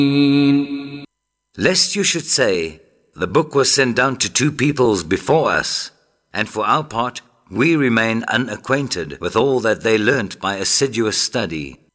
Lest you should say, the book was sent down to two peoples before us, and for our part, we remain unacquainted with all that they learnt by assiduous study.